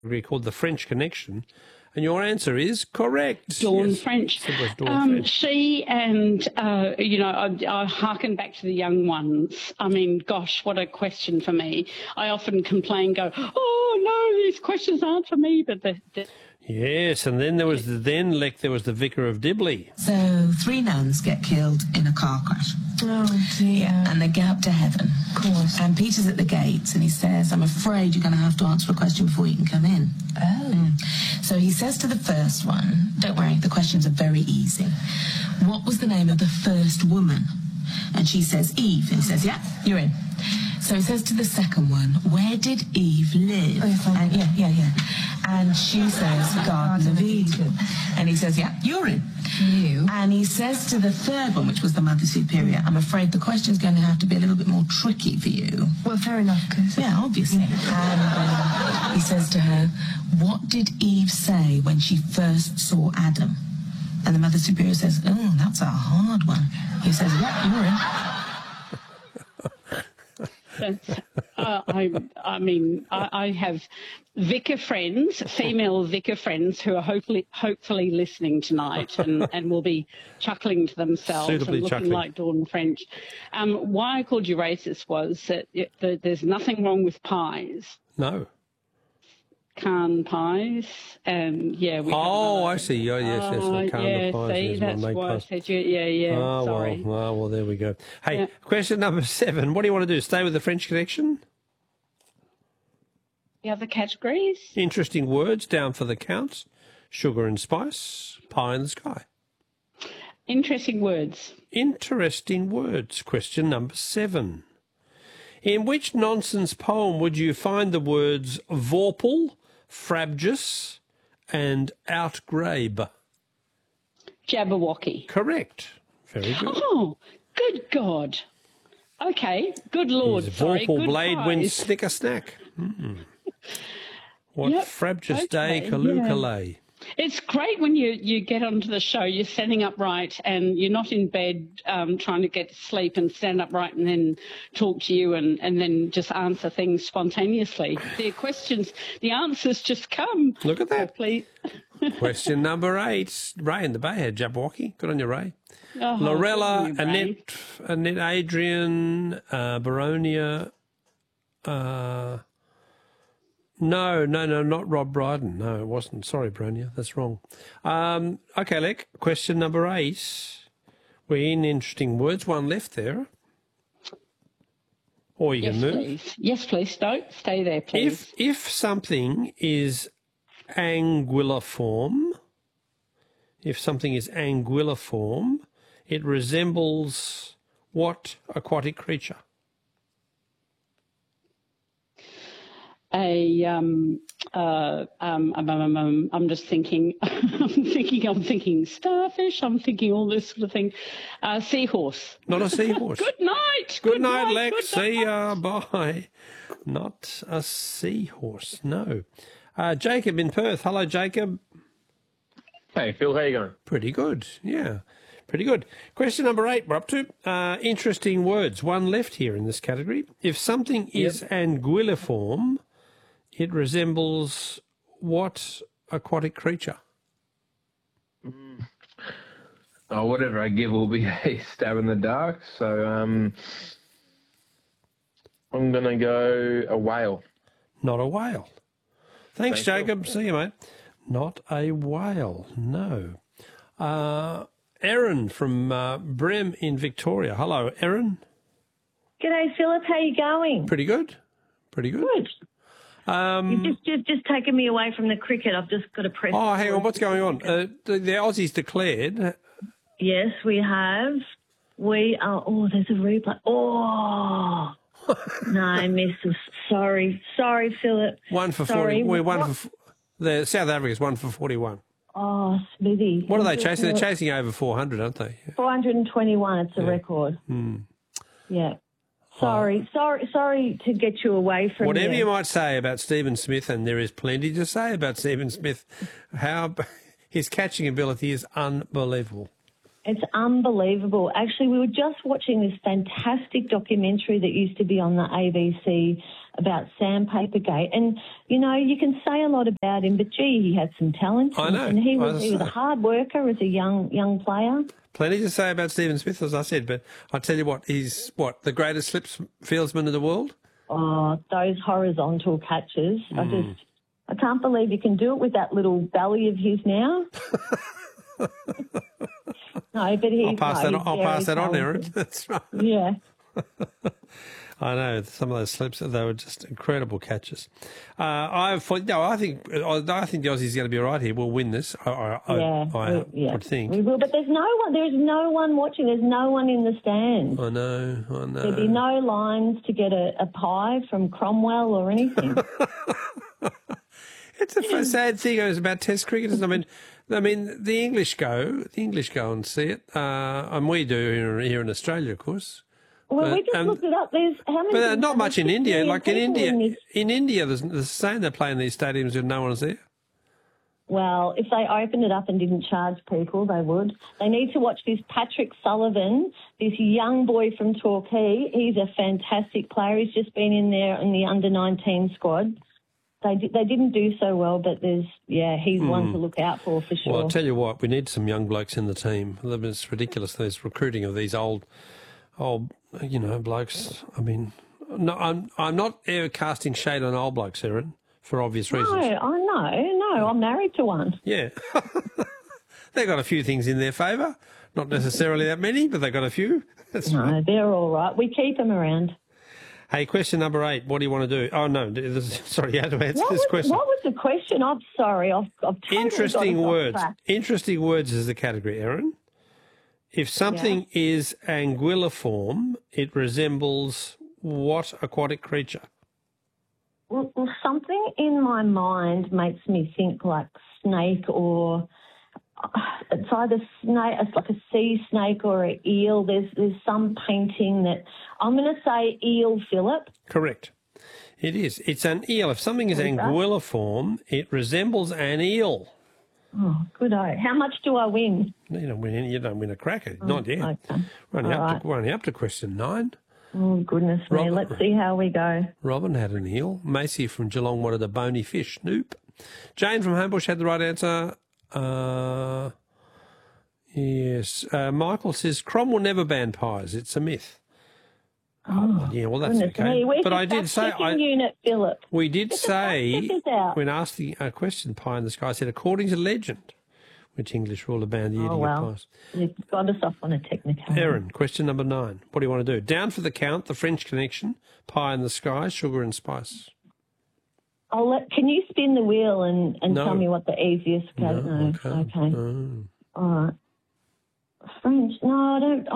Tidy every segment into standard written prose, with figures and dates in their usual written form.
called The French Connection. And your answer is correct. Dawn French. It was Dawn French. She and, I hearken back to the young ones. I mean, gosh, what a question for me. I often complain, go, oh, no, these questions aren't for me. But Yes, and then there was the Vicar of Dibley. So 3 nuns get killed in a car crash. Oh, dear. Yeah, and they get up to heaven. Of course. And Peter's at the gates, and he says, I'm afraid you're going to have to answer a question before you can come in. Oh. So he says to the first one, don't worry, the questions are very easy. What was the name of the first woman? And she says, Eve. And he says, yeah, you're in. So he says to the second one, where did Eve live? And yeah. And she says, Garden of Eden. And he says, yeah, you're in. You. And he says to the third one, which was the Mother Superior, I'm afraid the question's going to have to be a little bit more tricky for you. Well, fair enough, because... Yeah, obviously. And he says to her, what did Eve say when she first saw Adam? And the Mother Superior says, oh, that's a hard one. He says, yeah, you're in. I have vicar friends, female vicar friends, who are hopefully listening tonight and will be chuckling to themselves Suitably and looking chuckling. like Dawn French. Why I called you racist was that there's nothing wrong with pies. No. Can pies, and yeah. I see. Oh, yes. I can't yeah, pies. see, Yes, that's make why I pies. said you. Yeah. Oh, Sorry. well, there we go. Hey, Yeah. question number 7. What do you want to do? Stay with the French Connection? The other categories? Interesting words down for the counts. Sugar and spice. Pie in the sky. Interesting words. Interesting words. Question number 7. In which nonsense poem would you find the words vorpal, frabjous, and outgrabe? Jabberwocky. Correct. Very good. Oh, good God. Okay, good Lord. His Sorry, vorpal good blade prize. wins snicker snack. What Yep, frabjous day okay, Kalookalay. It's great when you get onto the show, you're standing upright and you're not in bed trying to get to sleep and stand upright and then talk to you and then just answer things spontaneously. The answers just come. Look at that. Please. Question number 8. Ray in the Bayhead, Jabberwocky. Good on you, Ray. Oh, Lorella, good on you, Ray. Annette Adrian, Baronia. No, not Rob Brydon. No, it wasn't. Sorry, Baronia. That's wrong. Okay, Lek. Question number 8. We're in interesting words. One left there. Or you can move. Please. Yes, please. Don't stay there, please. If something is anguilliform, it resembles what aquatic creature? I'm just thinking, I'm thinking starfish, I'm thinking all this sort of thing. Seahorse. Not a seahorse. Good night. Good night, Lex. See ya. Bye. Not a seahorse. No. Jacob in Perth. Hello, Jacob. Hey, Phil, how you going? Pretty good. Yeah. Pretty good. Question number 8 we're up to. Interesting words. One left here in this category. If something is anguilliform, it resembles what aquatic creature? Oh, whatever I give will be a stab in the dark. So I'm going to go a whale. Not a whale. Thanks, Thank you. Jacob. See you, mate. Not a whale. No. Erin from Brem in Victoria. Hello, Erin. G'day, Philip. How you going? Pretty good. Pretty good. Good. You've just taken me away from the cricket. I've just got to press. Oh, hang on. What's going on? The Aussies declared. Yes, we have. We are. Oh, there's a replay. Oh. No, I missed. Sorry, Philip. 1 for 40. We're 1 for. The South Africa's 1 for 41. Oh, Smithy. What are they chasing? They're chasing over 400, aren't they? 421. It's a record. Yeah. Sorry to get you away from Whatever you. you might say about Stephen Smith, and there is plenty to say about Stephen Smith, how his catching ability is unbelievable. It's unbelievable. Actually, we were just watching this fantastic documentary that used to be on the ABC about Sandpapergate. And, you know, you can say a lot about him, but, gee, he had some talent. I know. And he was a hard worker as a young player. Plenty to say about Stephen Smith, as I said, but I tell you what, he's, the greatest slip fieldsman in the world? Oh, those horizontal catches. I can't believe you can do it with that little belly of his now. No, but he's... I'll pass that on, Erin. That's right. Yeah. I know some of those slips, they were just incredible catches. I think the Aussies are going to be all right here. We'll win this. I would think. We will, but there's no one. There's no one watching. There's no one in the stands. I know. There'd be no lines to get a pie from Cromwell or anything. It's a sad thing about Test cricketers. I mean, the English go and see it, and we do here in Australia, of course. Well, we just looked it up. There's how many? But not much in India. Like in India, they're saying they're playing these stadiums with no one's there. Well, if they opened it up and didn't charge people, they would. They need to watch this Patrick Sullivan, this young boy from Torquay. He's a fantastic player. He's just been in there in the under-19 squad. They didn't do so well, but he's one to look out for sure. Well, I'll tell you what, we need some young blokes in the team. It's ridiculous, this recruiting of these old, blokes. I mean, no, I'm not ever casting shade on old blokes, Erin, for obvious reasons. No, I know. No, I'm married to one. Yeah. They've got a few things in their favour. Not necessarily that many, but they've got a few. That's right. They're all right. We keep them around. Hey, question number 8. What do you want to do? Oh, no. Sorry, you had to answer this question. What was the question? I'm sorry. I've totally Interesting got words. off track. Interesting words is the category, Erin. If something is anguilliform, it resembles what aquatic creature? Well, something in my mind makes me think like snake or... It's either snake, it's like a sea snake or an eel. There's some painting that I'm going to say eel, Philip. Correct. It is. It's an eel. If something is anguilliform, it resembles an eel. Oh, good. How much do I win? You don't win a cracker. Not yet. Okay. We're only up to question 9. Oh, goodness me. Let's see how we go. Robin had an eel. Macy from Geelong wanted a bony fish. Nope. Jane from Homebush had the right answer. Yes. Michael says Cromwell never banned pies. It's a myth. Oh, yeah, well, that's okay. But I did say... unit, Philip. We did say, when asked the question, pie in the sky, I said, according to legend, which English ruler banned the eating of pies. You've got us off on a technicality. Erin, question number 9. What do you want to do? Down for the count, the French Connection, pie in the sky, sugar and spice. Can you spin the wheel and tell me what the easiest... No, okay. No. All right. French. No, I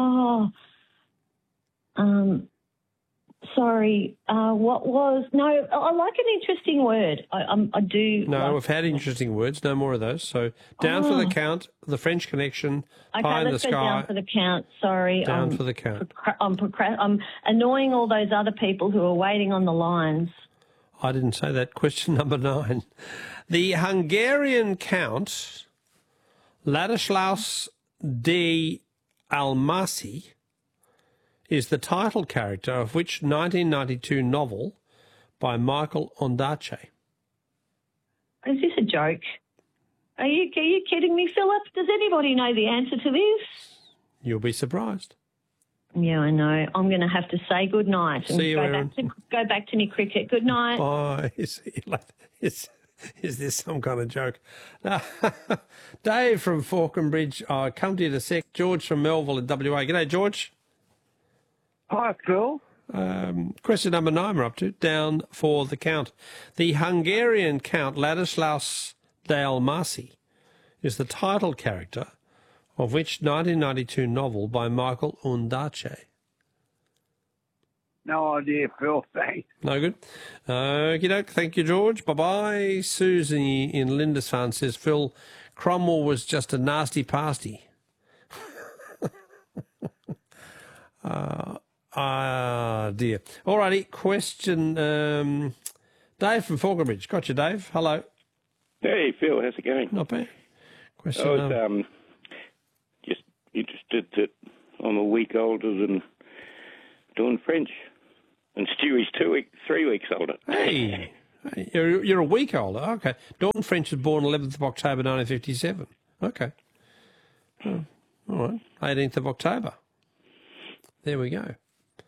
don't... sorry. What was... No, I like an interesting word. I do... No, we've had interesting words. No more of those. So down for the count, the French Connection, pie in the sky. Okay, let's go down for the count. Sorry. Down for the count. I'm annoying all those other people who are waiting on the lines. I didn't say that. Question number 9. The Hungarian Count Ladislaus de Almasi is the title character of which 1992 novel by Michael Ondaatje? Is this a joke? Are you kidding me, Philip? Does anybody know the answer to this? You'll be surprised. Yeah, I know. I'm going to have to say good night and See you, Erin. Go back to me cricket. Good night. Bye. Is this some kind of joke? Dave from Falconbridge, I come to you to sec. George from Melville in WA. G'day, George. Hi, Phil. Question number 9 we're up to. Down for the count. The Hungarian Count Ladislaus de Almasi is the title character of which 1992 novel by Michael Ondaatje? No idea, Phil. Thanks. No good. Okie doke. Thank you, George. Bye-bye. Susie in Lindisfarne says, Phil, Cromwell was just a nasty pasty. Dear. All righty. Question. Dave from Falconbridge. Got you, Dave. Hello. Hey, Phil. How's it going? Not bad. Question. I was just interested that I'm a week older than doing French. And Stewie's 3 weeks older. Hey, you're a week older. Okay. Dawn French was born 11th of October 1957. Okay. Oh, all right. 18th of October. There we go.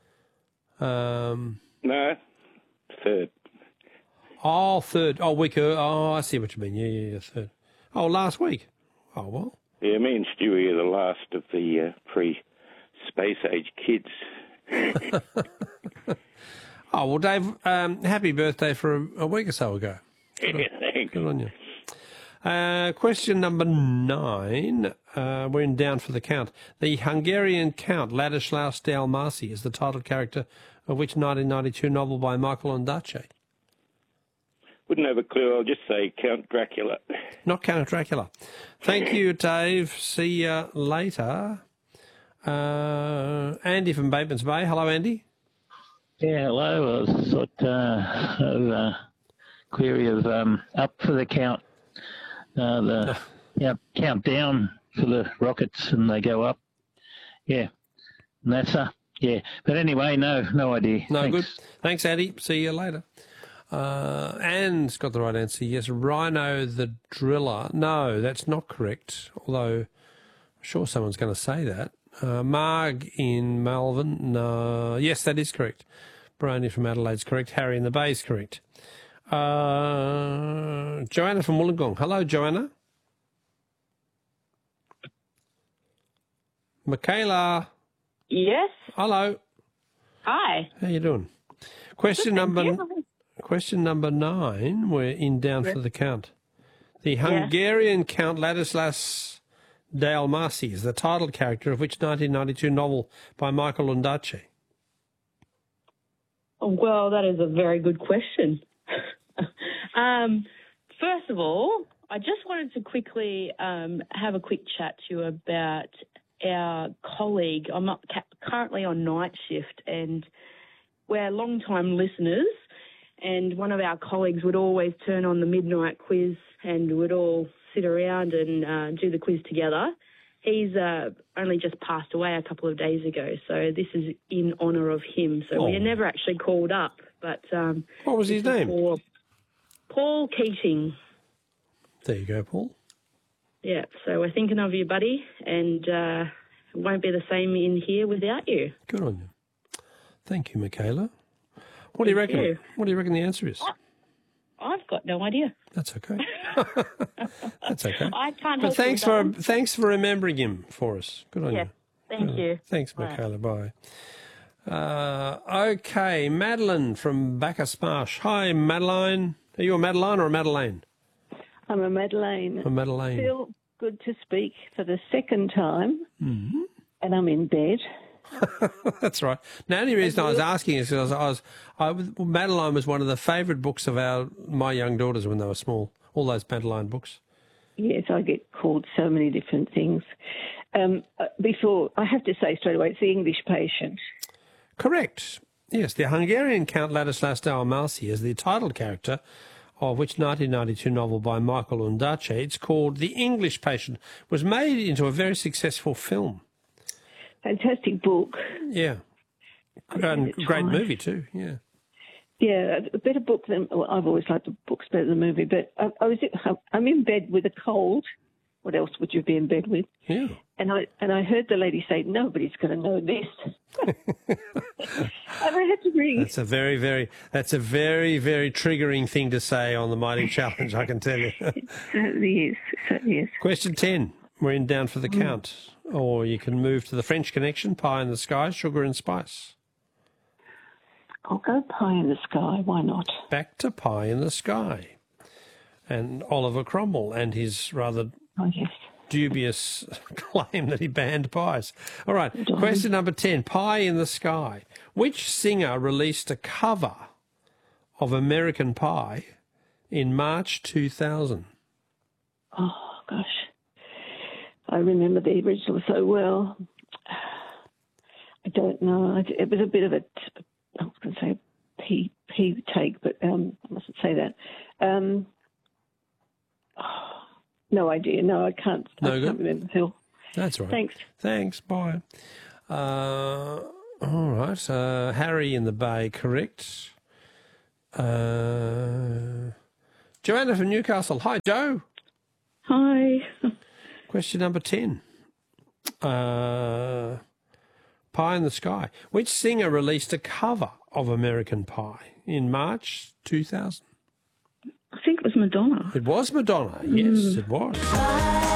No, third. Oh, third. Oh, week. Oh, I see what you mean. Yeah, third. Oh, last week. Oh, well. Yeah, me and Stewie are the last of the pre-space age kids. Oh, well, Dave, happy birthday for a week or so ago. Yeah, thanks. Good on you. Question number 9. We're in Down for the Count. The Hungarian Count Ladislaus Dalmaci is the title character of which 1992 novel by Michael Ondaatje? Wouldn't have a clue. I'll just say Count Dracula. Not Count Dracula. Thank you, Dave. See you later. Andy from Bateman's Bay. Hello, Andy. Yeah, hello. I thought query of up for the count, countdown for the rockets and they go up. Yeah, NASA. Yeah, but anyway, no idea. No, Thanks. good. Thanks, Andy. See you later. Anne's got the right answer. Yes, Rhino the Driller. No, that's not correct, although I'm sure someone's going to say that. Marg in Melbourne. No. Yes, that is correct. Brony from Adelaide's correct. Harry in the Bay is correct. Joanna from Wollongong. Hello, Joanna. Michaela. Yes. Hello. Hi. How you doing? Question number 9. We're in Down for the Count. The Hungarian Count Ladislaus Dalmaci is the title character of which 1992 novel by Michael Ondaatje? Well, that is a very good question. First of all, I just wanted to quickly have a quick chat to you about our colleague. I'm not currently on night shift, and we're long-time listeners, and one of our colleagues would always turn on the midnight quiz and would all sit around and do the quiz together. He's only just passed away a couple of days ago, so this is in honour of him. So we never actually called up. But what was his name? Paul Keating. There you go, Paul. Yeah, so we're thinking of you, buddy, and it won't be the same in here without you. Good on you. Thank you, Michaela. What do you reckon? you. What do you reckon the answer is? I've got no idea. That's okay. That's okay. I can't But help you with that. thanks for remembering him for us. Good on you. Thank you. Thanks, Michaela. Bye. Okay, Madeline from Bacchus Marsh. Hi, Madeline. Are you a Madeline or a Madeleine? I'm a Madeleine. A Madeleine. Feel good to speak for the second time, Mm-hmm. and I'm in bed. That's right. Now, the only reason I was asking is because Madeline was one of the favourite books of my young daughters when they were small. All those Madeline books. Yes, I get called so many different things. Before, I have to say straight away, it's the English Patient. Correct. Yes, the Hungarian Count Ladislaus Dalmaci is the title character of which 1992 novel by Michael Ondaatje. It's called The English Patient. Was made into a very successul film. Fantastic book. Yeah. And great movie too, yeah. Yeah, a better book than... Well, I've always liked the books better than the movie, but I'm in bed with a cold. What else would you be in bed with? Yeah. And I heard the lady say, nobody's going to know this. And I had to ring. That's a very, very triggering thing to say on the Mighty Challenge, I can tell you. It certainly is. Question 10. We're in Down for the Count. Or you can move to the French Connection, Pie in the Sky, Sugar and Spice. I'll go Pie in the Sky. Why not? Back to Pie in the Sky. And Oliver Cromwell and his rather dubious claim that he banned pies. All right, question number 10, Pie in the Sky. Which singer released a cover of American Pie in March 2000? Oh, gosh. I remember the original so well. I don't know. It was a bit of a, I was going to say pee take, but I mustn't say that. No idea. No, I can't. I can't remember, Phil. That's right. Thanks. Thanks. Bye. All right. Harry in the Bay, correct. Joanna from Newcastle. Hi, Joe. Hi. Question number 10. Pie in the Sky. Which singer released a cover of American Pie in March 2000? I think it was Madonna. It was Madonna. Yes, it was.